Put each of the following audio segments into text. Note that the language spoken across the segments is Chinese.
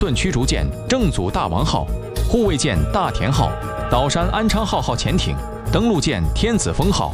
盾驱逐舰正祖大王号、护卫舰大田号、岛山安昌号号潜艇、登陆舰天子峰号。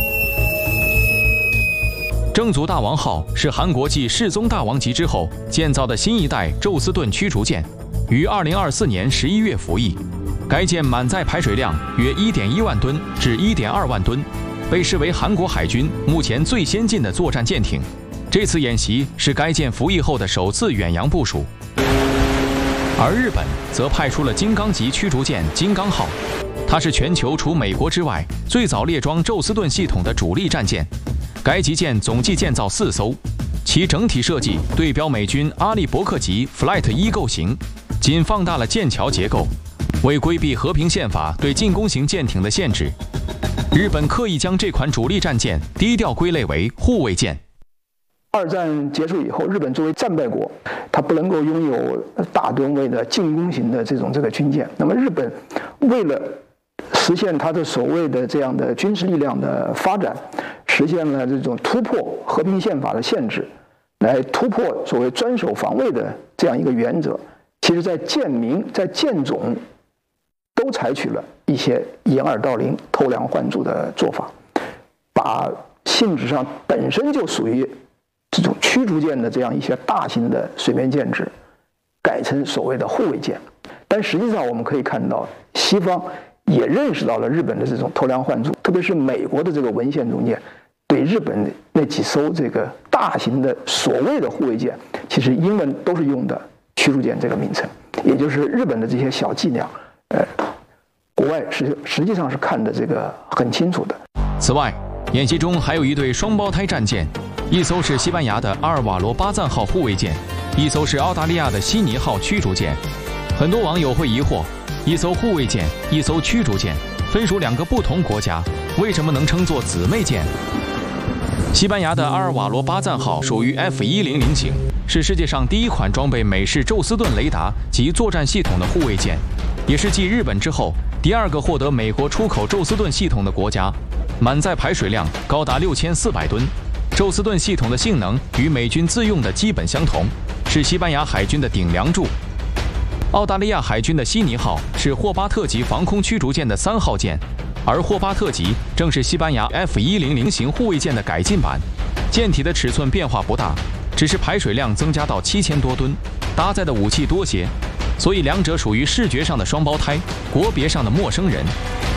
正祖大王号是韩国继世宗大王级之后建造的新一代宙斯盾驱逐舰，于2024年11月服役。该舰满载排水量约1.1万吨至1.2万吨，被视为韩国海军目前最先进的作战舰艇。这次演习是该舰服役后的首次远洋部署。而日本则派出了金刚级驱逐舰金刚号，它是全球除美国之外最早列装宙斯盾系统的主力战舰。该级舰总计建造4艘，其整体设计对标美军阿利伯克级 Flight 1构型，仅放大了舰桥结构，为规避和平宪法对进攻型舰艇的限制，日本刻意将这款主力战舰低调归类为护卫舰。 二战结束以后，日本作为战败国，它不能够拥有大吨位的进攻型的这个军舰。那么日本为了实现它的所谓的这样的军事力量的发展，实现了这种突破和平宪法的限制，来突破所谓专守防卫的这样一个原则。其实，在舰名、在舰种都采取了一些掩耳盗铃、偷梁换柱的做法，把性质上本身就属于这种驱逐舰的这样一些大型的水面舰只，改成所谓的护卫舰。但实际上，我们可以看到，西方也认识到了日本的这种偷梁换柱，特别是美国的这个文献中间，对日本那几艘这个大型的所谓的护卫舰，其实英文都是用的驱逐舰这个名称，也就是日本的这些小伎俩，国外实际上是看的这个很清楚的。 此外，演习中还有一对双胞胎战舰，一艘是西班牙的阿尔瓦罗巴赞号护卫舰，一艘是澳大利亚的悉尼号驱逐舰。很多网友会疑惑，一艘护卫舰，一艘驱逐舰，分属2个不同国家，为什么能称作姊妹舰？西班牙的阿尔瓦罗巴赞号属于 F100型，是世界上第一款装备美式宙斯盾雷达及作战系统的护卫舰，也是继日本之后第2个获得美国出口宙斯盾系统的国家。满载排水量高达6400吨，宙斯盾系统的性能与美军自用的基本相同，是西班牙海军的顶梁柱。澳大利亚海军的悉尼号是霍巴特级防空驱逐舰的3号舰，而霍巴特级正是西班牙 F100型护卫舰的改进版。舰体的尺寸变化不大，只是排水量增加到7000多吨，搭载的武器多些，所以两者属于视觉上的双胞胎，国别上的陌生人。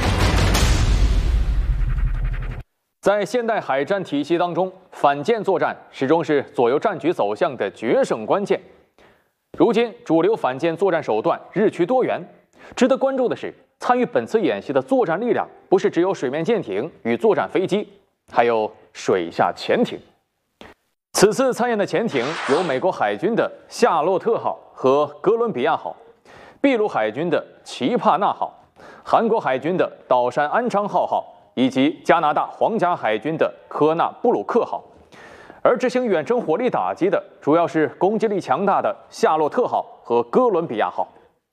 在现代海战体系当中，反舰作战始终是左右战局走向的决胜关键。如今，主流反舰作战手段日趋多元。值得关注的是，参与本次演习的作战力量不是只有水面舰艇与作战飞机，还有水下潜艇。此次参演的潜艇有美国海军的夏洛特号和哥伦比亚号，秘鲁海军的奇帕纳号，韩国海军的岛山安昌号，以及加拿大皇家海军的科纳布鲁克号。而执行远程火力打击的主要是攻击力强大的夏洛特号和哥伦比亚号。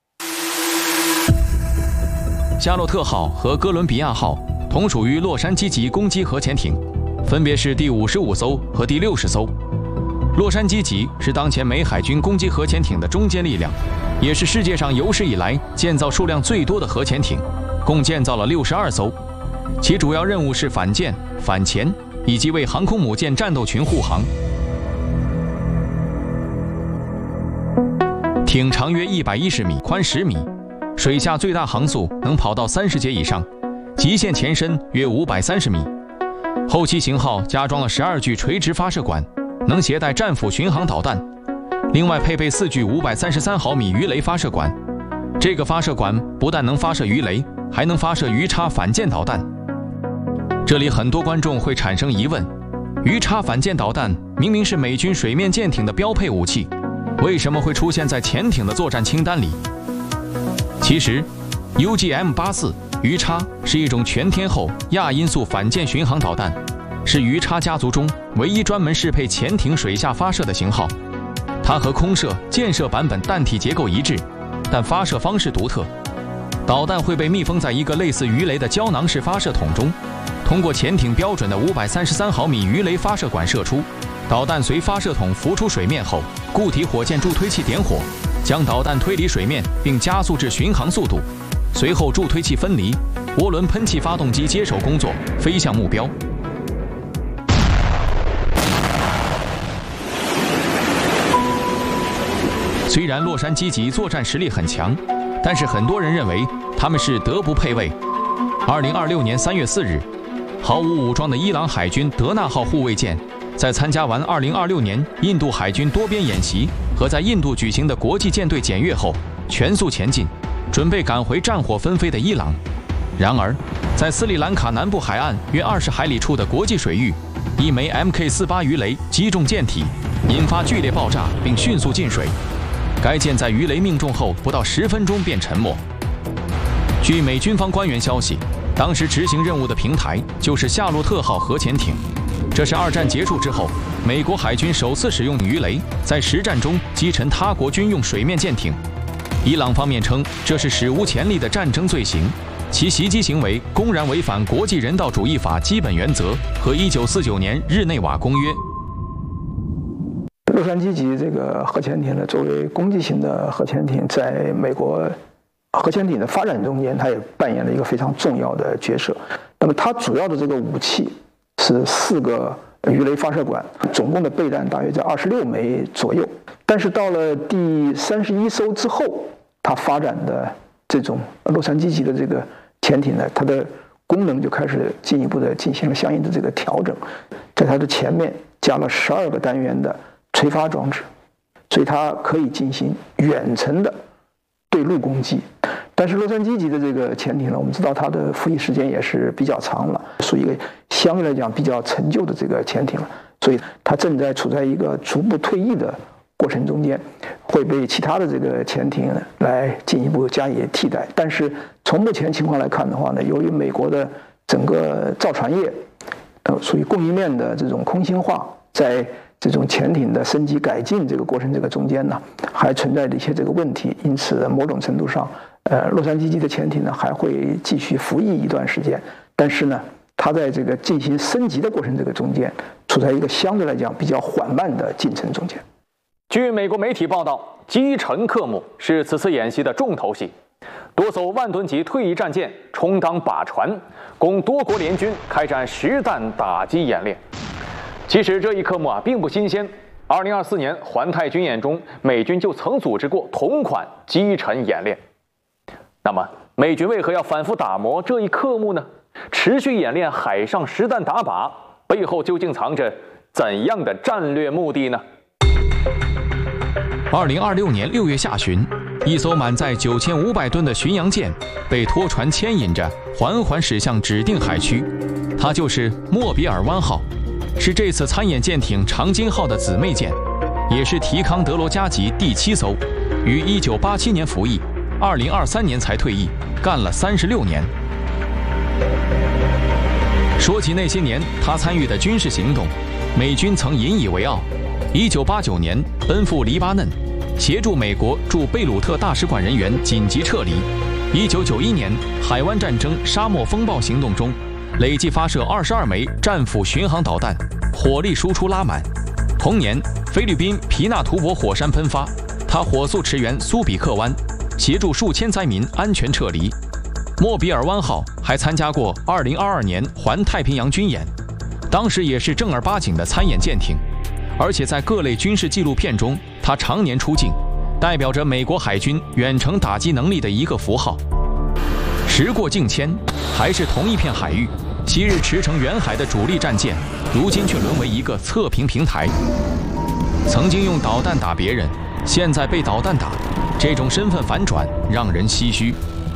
夏洛特号和哥伦比亚号同属于洛杉矶级攻击核潜艇，分别是第55艘和第60艘。洛杉矶级是当前美海军攻击核潜艇的中坚力量，也是世界上有史以来建造数量最多的核潜艇，共建造了62艘。其主要任务是反舰、反潜以及为航空母舰战斗群护航。艇长约110米，宽10米，水下最大航速能跑到30节以上，极限前深约530米。后期型号加装了12具垂直发射管，能携带战斧巡航导弹，另外配备4具533毫米鱼雷发射管。这个发射管不但能发射鱼雷，还能发射鱼叉反舰导弹。这里很多观众会产生疑问，鱼叉反舰导弹明明是美军水面舰艇的标配武器，为什么会出现在潜艇的作战清单里？其实 UGM-84 鱼叉是一种全天候亚音速反舰巡航导弹，是鱼叉家族中唯一专门适配潜艇水下发射的型号。它和空射、舰射版本弹体结构一致，但发射方式独特。导弹会被密封在一个类似鱼雷的胶囊式发射筒中，通过潜艇标准的533毫米鱼雷发射管射出。导弹随发射筒浮出水面后，固体火箭助推器点火， 将导弹推离水面，并加速至巡航速度。随后助推器分离，涡轮喷气发动机接手工作，飞向目标。虽然洛杉矶级作战实力很强，但是很多人认为他们是德不配位。2026年3月4日，毫无武装的伊朗海军德纳号护卫舰，在参加完2026年印度海军多边演习和在印度举行的国际舰队检阅后，全速前进，准备赶回战火纷飞的伊朗。然而，在斯里兰卡南部海岸约20海里处的国际水域，一枚 Mk48鱼雷击中舰体，引发剧烈爆炸，并迅速进水。该舰在鱼雷命中后不到10分钟便沉没。据美军方官员消息，当时执行任务的平台就是夏洛特号核潜艇。这是2战结束之后，美国海军首次使用鱼雷在实战中击沉他国军用水面舰艇。伊朗方面称这是史无前例的战争罪行，其袭击行为公然违反国际人道主义法基本原则和1949年日内瓦公约。 洛杉矶级这个核潜艇呢，作为攻击型的核潜艇，在美国核潜艇的发展中间，它也扮演了一个非常重要的角色。那么它主要的这个武器是4个鱼雷发射管，总共的备弹大约在26枚左右。但是到了第31艘之后，它发展的这种洛杉矶级的这个潜艇呢，它的功能就开始进一步的进行了相应的这个调整，在它的前面加了12个单元的垂发装置，所以它可以进行远程的对陆攻击。但是洛杉矶级的这个潜艇呢，我们知道它的服役时间也是比较长了，属于一个相对来讲比较陈旧的这个潜艇了，所以它正在处在一个逐步退役的过程中间，会被其他的这个潜艇来进一步加以替代。但是从目前情况来看的话呢，由于美国的整个造船业属于供应链的这种空心化，在这种潜艇的升级改进这个过程这个中间呢，还存在着一些这个问题，因此某种程度上，洛杉矶级的潜艇呢还会继续服役一段时间，但是呢，它在这个进行升级的过程这个中间，处在一个相对来讲比较缓慢的进程中间。 据美国媒体报道，击沉科目是此次演习的重头戏，多艘万吨级退役战舰充当靶船，供多国联军开展实弹打击演练。其实这一科目并不新鲜，2024年环太军演中，美军就曾组织过同款击沉演练。那么，美军为何要反复打磨这一科目呢？持续演练海上实弹打靶，背后究竟藏着怎样的战略目的呢 ？2026年6月下旬，一艘满载9500吨的巡洋舰被拖船牵引着缓缓驶向指定海区，它就是莫比尔湾号，是这次参演舰艇长津号的姊妹舰，也是提康德罗加级第7艘，于1987年服役，2023年才退役，干了36年。说起那些年他参与的军事行动，美军曾引以为傲。1989年奔赴黎巴嫩，协助美国驻贝鲁特大使馆人员紧急撤离。1991年海湾战争沙漠风暴行动中，累计发射22枚战斧巡航导弹，火力输出拉满。同年，菲律宾皮纳图博火山喷发，他火速驰援苏比克湾，协助数千灾民安全撤离。莫比尔湾号还参加过2022年环太平洋军演，当时也是正儿八经的参演舰艇，而且在各类军事纪录片中，它常年出镜，代表着美国海军远程打击能力的一个符号。时过境迁，还是同一片海域，昔日驰骋远海的主力战舰，如今却沦为一个测评平台。曾经用导弹打别人，现在被导弹打，这种身份反转让人唏嘘。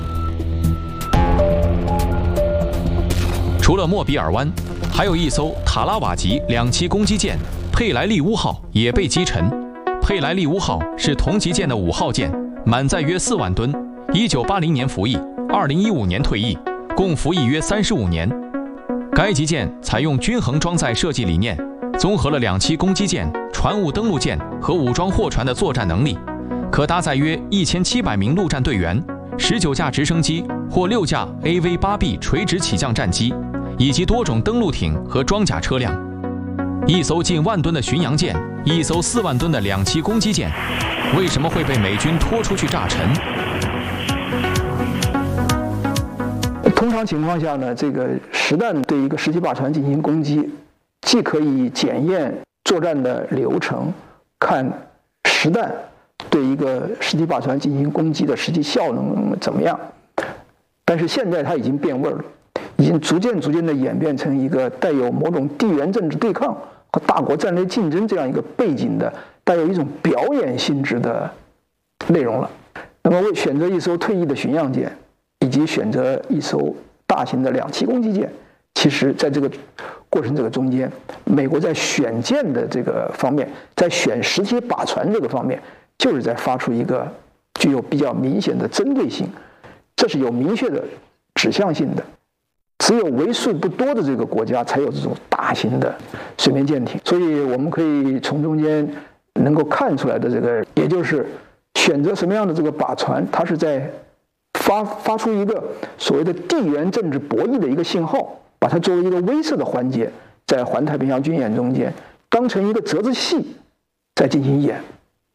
除了莫比尔湾，还有一艘塔拉瓦级2栖攻击舰佩莱利乌号也被击沉。佩莱利乌号是同级舰的5号舰，满载约4万吨，1980年服役，2015年退役，共服役约35年。该级舰采用均衡装载设计理念，综合了2栖攻击舰、船坞登陆舰和武装货船的作战能力，可搭载约1700名陆战队员、19架直升机或6架 AV-8B 垂直起降战机，以及多种登陆艇和装甲车辆。一艘近1万吨的巡洋舰一艘4万吨的2栖攻击舰，为什么会被美军拖出去炸沉？ 通常情况下呢，这个实弹对一个实体靶船进行攻击，既可以检验作战的流程，看实弹对一个实体靶船进行攻击的实际效能怎么样。但是现在它已经变味了，已经逐渐的演变成一个带有某种地缘政治对抗和大国战略竞争这样一个背景的，带有一种表演性质的内容了。那么为选择一艘退役的巡洋舰，以及选择一艘大型的2栖攻击舰，其实在这个过程这个中间，美国在选舰的这个方面，在选实体靶船这个方面，就是在发出一个具有比较明显的针对性，这是有明确的指向性的。只有为数不多的这个国家才有这种大型的水面舰艇，所以我们可以从中间能够看出来的这个，也就是选择什么样的这个靶船，它是在发出一个所谓的地缘政治博弈的一个信号，把它作为一个威慑的环节，在环太平洋军演中间当成一个折子戏在进行演。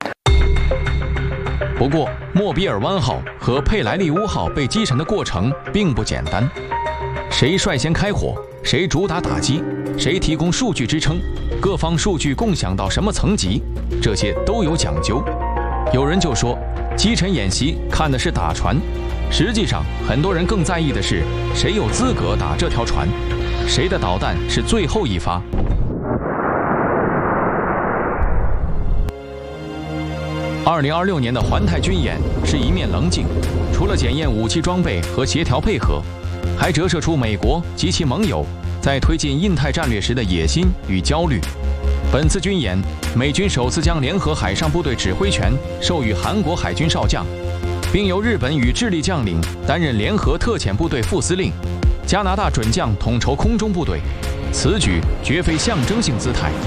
不过，莫比尔湾号和佩莱利乌号被击沉的过程并不简单。谁率先开火，谁主打打击，谁提供数据支撑，各方数据共享到什么层级，这些都有讲究。有人就说，击沉演习看的是打船，实际上很多人更在意的是谁有资格打这条船，谁的导弹是最后一发。2026年的环太军演是一面棱镜，除了检验武器装备和协调配合，还折射出美国及其盟友在推进印太战略时的野心与焦虑。本次军演，美军首次将联合海上部队指挥权授予韩国海军少将，并由日本与智利将领担任联合特遣部队副司令，加拿大准将统筹空中部队。此举绝非象征性姿态。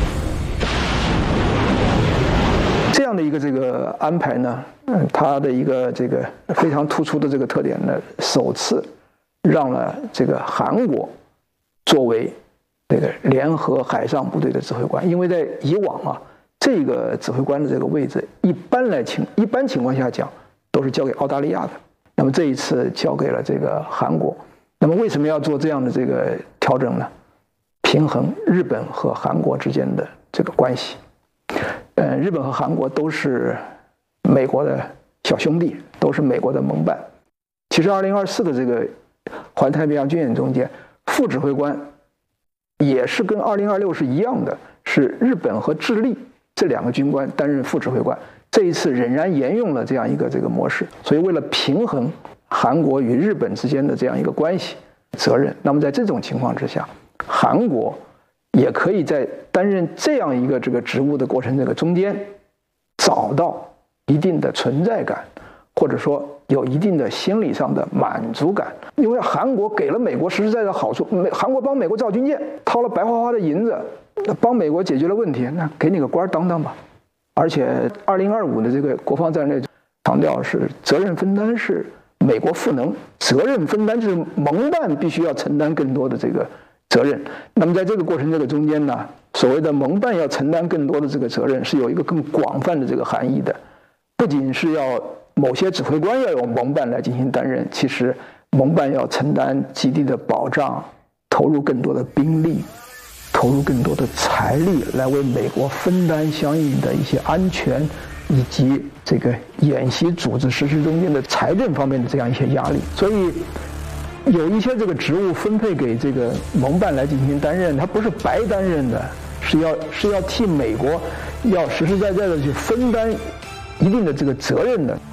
这样的一个这个安排呢，它的一个这个非常突出的这个特点呢，首次让了这个韩国作为这个联合海上部队的指挥官，因为在以往啊，这个指挥官的这个位置一般情况下讲都是交给澳大利亚的，那么这一次交给了这个韩国。那么为什么要做这样的这个调整呢？平衡日本和韩国之间的这个关系。日本和韩国都是美国的小兄弟，都是美国的盟伴。其实2024的这个环太平洋军演中间，副指挥官也是跟2026是一样的，是日本和智利这2个军官担任副指挥官。这一次仍然沿用了这样一个这个模式，所以为了平衡韩国与日本之间的这样一个关系责任，那么在这种情况之下，韩国也可以在担任这样一个这个职务的过程这个中间，找到一定的存在感，或者说有一定的心理上的满足感。因为韩国给了美国实实在在的好处，韩国帮美国造军舰，掏了白花花的银子，帮美国解决了问题，那给你个官当当吧。而且2025的这个国防战略强调是责任分担是美国赋能，责任分担就是盟伴必须要承担更多的这个责任。那么在这个过程这个中间呢，所谓的盟伴要承担更多的这个责任，是有一个更广泛的这个含义的，不仅是要某些指挥官要有盟伴来进行担任，其实盟伴要承担基地的保障，投入更多的兵力，投入更多的财力来为美国分担相应的一些安全以及这个演习组织实施中间的财政方面的这样一些压力。所以有一些这个职务分配给这个盟伴来进行担任，它不是白担任的，是要替美国要实实在在的去分担一定的这个责任的。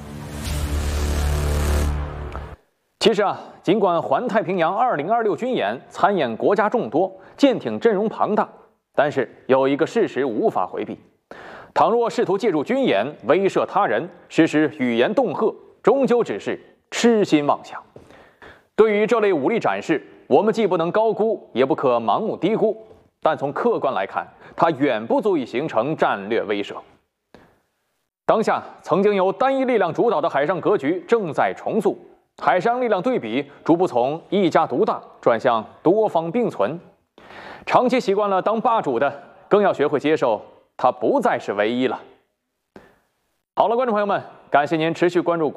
其实啊，尽管环太平洋2026军演参演国家众多，舰艇阵容庞大，但是有一个事实无法回避：倘若试图借助军演威慑他人，实施语言恫吓，终究只是痴心妄想。对于这类武力展示，我们既不能高估，也不可盲目低估，但从客观来看，它远不足以形成战略威慑。当下曾经由单一力量主导的海上格局正在重塑，海上力量对比逐步从一家独大转向多方并存。长期习惯了当霸主的，更要学会接受它不再是唯一了。好了，观众朋友们，感谢您持续关注。